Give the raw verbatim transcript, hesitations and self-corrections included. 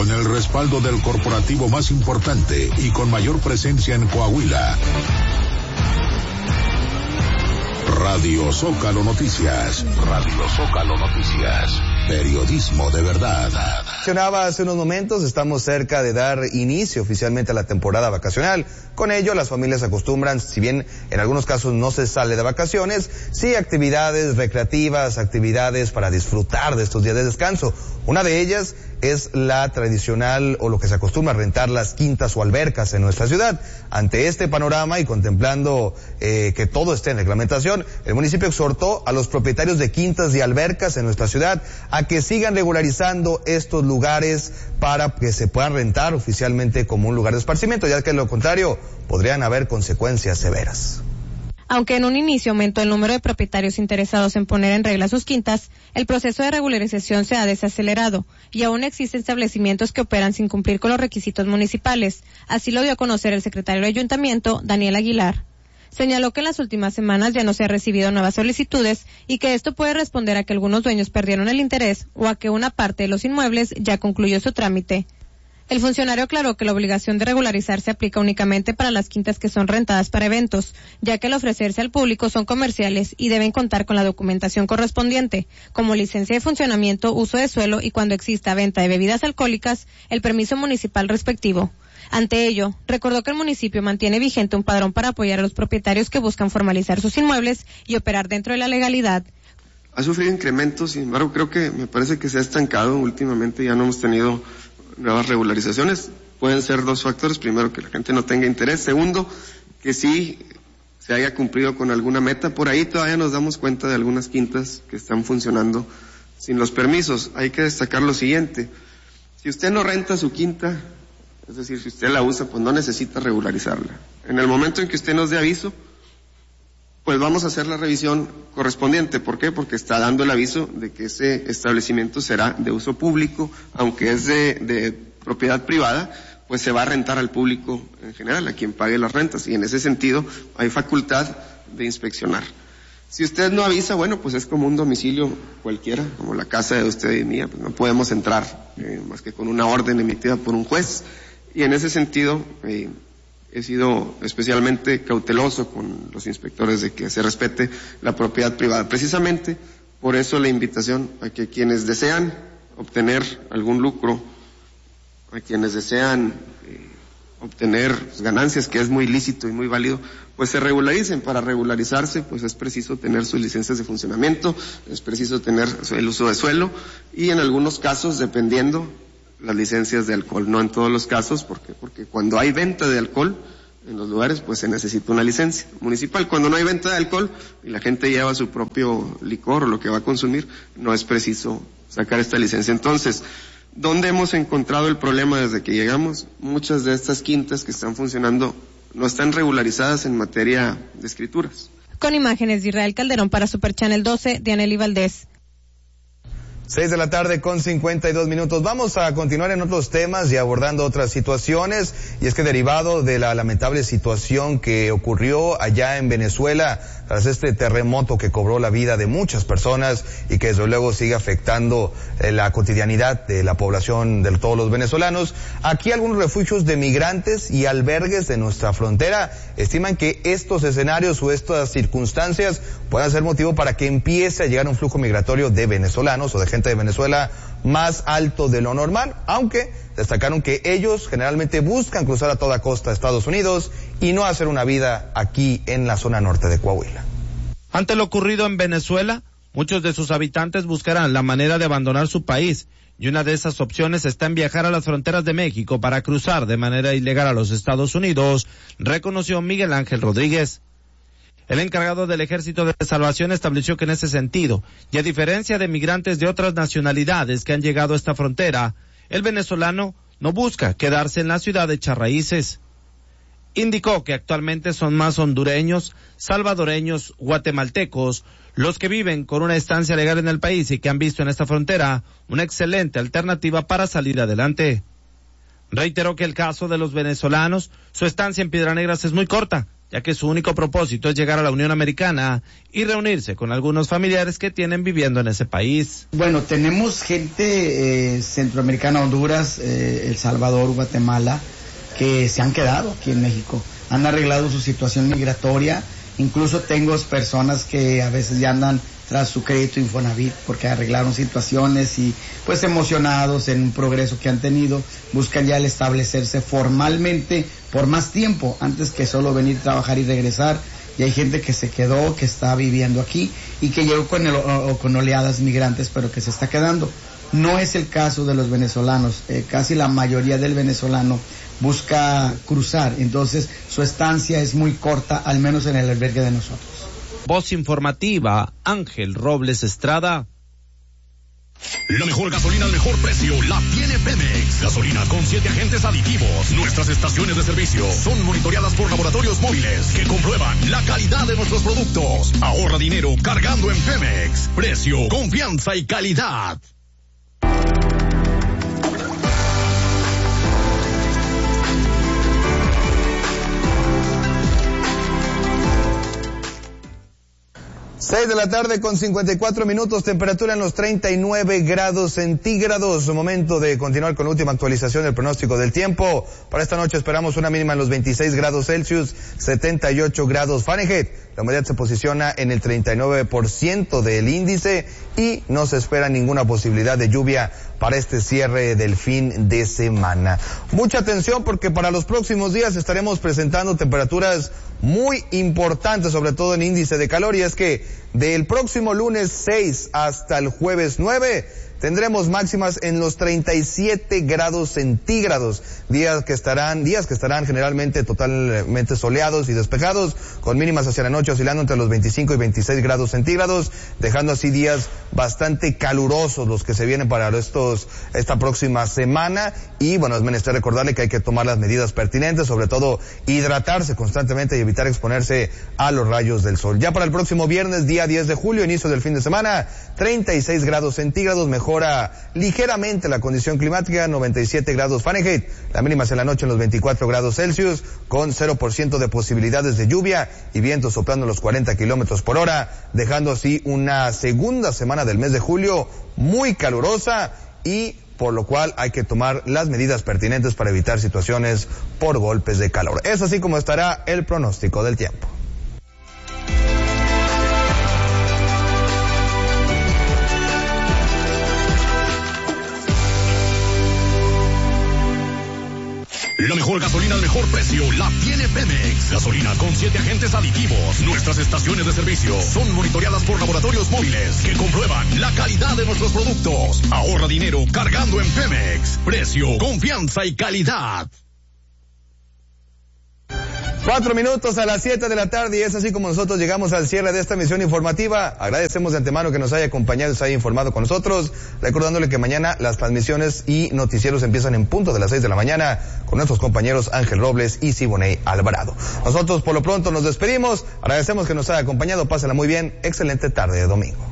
Con el respaldo del corporativo más importante y con mayor presencia en Coahuila. Radio Zócalo Noticias. Radio Zócalo Noticias. Periodismo de verdad. Mencionaba hace unos momentos, estamos cerca de dar inicio oficialmente a la temporada vacacional. Con ello, las familias acostumbran, si bien en algunos casos no se sale de vacaciones, sí actividades recreativas, actividades para disfrutar de estos días de descanso. Una de ellas es la tradicional o lo que se acostumbra a rentar las quintas o albercas en nuestra ciudad. Ante este panorama y contemplando eh, que todo esté en reglamentación, el municipio exhortó a los propietarios de quintas y albercas en nuestra ciudad a que sigan regularizando estos lugares para que se puedan rentar oficialmente como un lugar de esparcimiento, ya que de lo contrario podrían haber consecuencias severas. Aunque en un inicio aumentó el número de propietarios interesados en poner en regla sus quintas, el proceso de regularización se ha desacelerado y aún existen establecimientos que operan sin cumplir con los requisitos municipales. Así lo dio a conocer el secretario de Ayuntamiento, Daniel Aguilar. Señaló que en las últimas semanas ya no se han recibido nuevas solicitudes y que esto puede responder a que algunos dueños perdieron el interés o a que una parte de los inmuebles ya concluyó su trámite. El funcionario aclaró que la obligación de regularizar se aplica únicamente para las quintas que son rentadas para eventos, ya que al ofrecerse al público son comerciales y deben contar con la documentación correspondiente, como licencia de funcionamiento, uso de suelo y cuando exista venta de bebidas alcohólicas, el permiso municipal respectivo. Ante ello, recordó que el municipio mantiene vigente un padrón para apoyar a los propietarios que buscan formalizar sus inmuebles y operar dentro de la legalidad. Ha sufrido incrementos, sin embargo, creo que me parece que se ha estancado últimamente, ya no hemos tenido nuevas regularizaciones. Pueden ser dos factores: primero, que la gente no tenga interés; segundo, que sí se haya cumplido con alguna meta. Por ahí todavía nos damos cuenta de algunas quintas que están funcionando sin los permisos. Hay que destacar lo siguiente: si usted no renta su quinta, es decir, si usted la usa, pues no necesita regularizarla. En el momento en que usted nos dé aviso, pues vamos a hacer la revisión correspondiente. ¿Por qué? Porque está dando el aviso de que ese establecimiento será de uso público, aunque es de, de propiedad privada, pues se va a rentar al público en general, a quien pague las rentas, y en ese sentido hay facultad de inspeccionar. Si usted no avisa, bueno, pues es como un domicilio cualquiera, como la casa de usted y mía, pues no podemos entrar eh, más que con una orden emitida por un juez, y en ese sentido eh, he sido especialmente cauteloso con los inspectores de que se respete la propiedad privada. Precisamente por eso la invitación a que quienes desean obtener algún lucro, a quienes desean eh, obtener ganancias, que es muy lícito y muy válido, pues se regularicen. Para regularizarse, pues es preciso tener sus licencias de funcionamiento, es preciso tener el uso de suelo y en algunos casos, dependiendo, las licencias de alcohol. No en todos los casos, porque porque cuando hay venta de alcohol en los lugares, pues se necesita una licencia municipal. Cuando no hay venta de alcohol y la gente lleva su propio licor o lo que va a consumir, no es preciso sacar esta licencia. Entonces, ¿dónde hemos encontrado el problema desde que llegamos? Muchas de estas quintas que están funcionando no están regularizadas en materia de escrituras. Con imágenes de Israel Calderón para Super Channel doce, Dianely Valdés. Seis de la tarde con cincuenta y dos minutos. Vamos a continuar en otros temas y abordando otras situaciones. Y es que derivado de la lamentable situación que ocurrió allá en Venezuela, tras este terremoto que cobró la vida de muchas personas y que desde luego sigue afectando eh, la cotidianidad de la población de todos los venezolanos, aquí algunos refugios de migrantes y albergues de nuestra frontera estiman que estos escenarios o estas circunstancias puedan ser motivo para que empiece a llegar un flujo migratorio de venezolanos o de gente de Venezuela más alto de lo normal, aunque destacaron que ellos generalmente buscan cruzar a toda costa a Estados Unidos y no hacer una vida aquí en la zona norte de Coahuila. Ante lo ocurrido en Venezuela, muchos de sus habitantes buscarán la manera de abandonar su país, y una de esas opciones está en viajar a las fronteras de México para cruzar de manera ilegal a los Estados Unidos, reconoció Miguel Ángel Rodríguez. El encargado del Ejército de Salvación estableció que en ese sentido, y a diferencia de migrantes de otras nacionalidades que han llegado a esta frontera, el venezolano no busca quedarse en la ciudad de echar raíces. Indicó que actualmente son más hondureños, salvadoreños, guatemaltecos, los que viven con una estancia legal en el país y que han visto en esta frontera una excelente alternativa para salir adelante. Reiteró que el caso de los venezolanos, su estancia en Piedras Negras es muy corta, ya que su único propósito es llegar a la Unión Americana y reunirse con algunos familiares que tienen viviendo en ese país. Bueno, tenemos gente eh, centroamericana, Honduras, eh, El Salvador, Guatemala, que se han quedado aquí en México, han arreglado su situación migratoria. Incluso tengo personas que a veces ya andan tras su crédito Infonavit porque arreglaron situaciones y pues emocionados en un progreso que han tenido, buscan ya el establecerse formalmente por más tiempo antes que solo venir a trabajar y regresar. Y hay gente que se quedó, que está viviendo aquí y que llegó con, el, o, con oleadas migrantes, pero que se está quedando. No es el caso de los venezolanos, eh, casi la mayoría del venezolano busca cruzar, entonces su estancia es muy corta, al menos en el albergue de nosotros. Voz informativa, Ángel Robles Estrada. La mejor gasolina al mejor precio la tiene Pemex. Gasolina con siete agentes aditivos. Nuestras estaciones de servicio son monitoreadas por laboratorios móviles que comprueban la calidad de nuestros productos. Ahorra dinero cargando en Pemex. Precio, confianza y calidad. Seis de la tarde con cincuenta y cuatro minutos, temperatura en los treinta y nueve grados centígrados. Momento de continuar con la última actualización del pronóstico del tiempo. Para esta noche esperamos una mínima en los veintiséis grados Celsius, setenta y ocho grados Fahrenheit. La humedad se posiciona en el treinta y nueve por ciento del índice y no se espera ninguna posibilidad de lluvia para este cierre del fin de semana. Mucha atención porque para los próximos días estaremos presentando temperaturas muy importantes, sobre todo en índice de calor, y es que del próximo lunes seis hasta el jueves nueve tendremos máximas en los treinta y siete grados centígrados, días que estarán, días que estarán generalmente totalmente soleados y despejados, con mínimas hacia la noche oscilando entre los veinticinco y veintiséis grados centígrados, dejando así días bastante calurosos los que se vienen para estos, esta próxima semana. Y bueno, es menester recordarle que hay que tomar las medidas pertinentes, sobre todo hidratarse constantemente y evitar exponerse a los rayos del sol. Ya para el próximo viernes, día diez de julio, inicio del fin de semana, treinta y seis grados centígrados, mejora ligeramente la condición climática, noventa y siete grados Fahrenheit, la mínima en la noche en los veinticuatro grados Celsius, con cero por ciento de posibilidades de lluvia y viento soplando los cuarenta kilómetros por hora, dejando así una segunda semana del mes de julio muy calurosa, y por lo cual hay que tomar las medidas pertinentes para evitar situaciones por golpes de calor. Es así como estará el pronóstico del tiempo. La mejor gasolina al mejor precio la tiene Pemex. Gasolina con siete agentes aditivos. Nuestras estaciones de servicio son monitoreadas por laboratorios móviles que comprueban la calidad de nuestros productos. Ahorra dinero cargando en Pemex. Precio, confianza y calidad. Cuatro minutos a las siete de la tarde, y es así como nosotros llegamos al cierre de esta emisión informativa. Agradecemos de antemano que nos haya acompañado y se haya informado con nosotros, recordándole que mañana las transmisiones y noticieros empiezan en punto de las seis de la mañana con nuestros compañeros Ángel Robles y Siboney Alvarado. Nosotros por lo pronto nos despedimos, agradecemos que nos haya acompañado, pásala muy bien, excelente tarde de domingo.